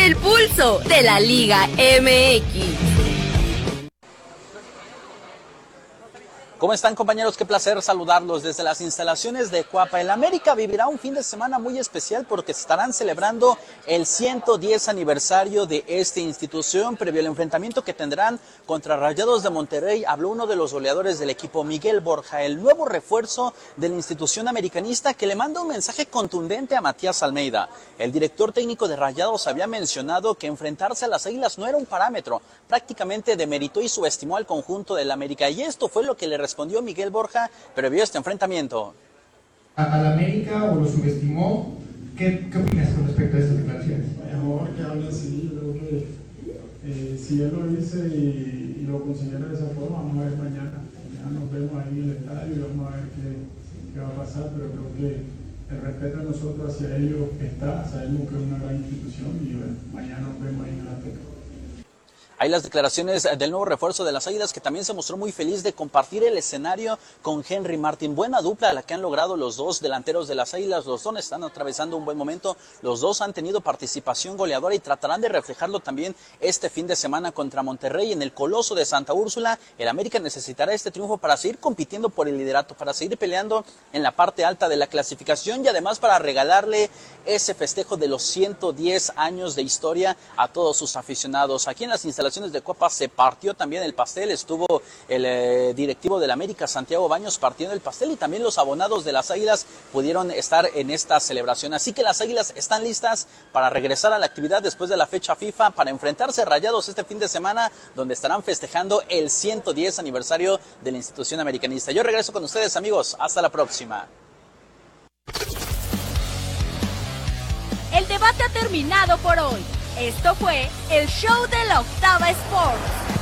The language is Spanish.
el pulso de la Liga MX. ¿Cómo están, compañeros? Qué placer saludarlos desde las instalaciones de Cuapa. El América vivirá un fin de semana muy especial porque estarán celebrando el 110 aniversario de esta institución. Previo al enfrentamiento que tendrán contra Rayados de Monterrey, habló uno de los goleadores del equipo, Miguel Borja, el nuevo refuerzo de la institución americanista, que le manda un mensaje contundente a Matías Almeida. El director técnico de Rayados había mencionado que enfrentarse a las Águilas no era un parámetro, prácticamente demeritó y subestimó al conjunto del América, y esto fue lo que le respondió Miguel Borja previo a este enfrentamiento. ¿Al América o lo subestimó? ¿Qué opinas con respecto a estas declaraciones? Mejor que hable así, yo creo que si él lo dice y lo considera de esa forma, vamos a ver mañana. Ya nos vemos ahí en el estadio y vamos a ver qué va a pasar, pero creo que el respeto de nosotros hacia ellos está, sabemos que es una gran institución y bueno, mañana nos vemos ahí en el Azteca. Hay las declaraciones del nuevo refuerzo de las Águilas, que también se mostró muy feliz de compartir el escenario con Henry Martin. Buena dupla la que han logrado los dos delanteros de las Águilas. Los dos están atravesando un buen momento. Los dos han tenido participación goleadora y tratarán de reflejarlo también este fin de semana contra Monterrey en el Coloso de Santa Úrsula. El América necesitará este triunfo para seguir compitiendo por el liderato, para seguir peleando en la parte alta de la clasificación y además para regalarle ese festejo de los 110 años de historia a todos sus aficionados. Aquí en las instalaciones de Cuapa se partió también el pastel, estuvo el directivo del América, Santiago Baños, partiendo el pastel, y también los abonados de las Águilas pudieron estar en esta celebración. Así que las Águilas están listas para regresar a la actividad después de la fecha FIFA, para enfrentarse a Rayados este fin de semana, donde estarán festejando el 110 aniversario de la institución americanista. Yo regreso con ustedes, amigos, hasta la próxima. El debate ha terminado por hoy. Esto fue el show de la Octava Sports.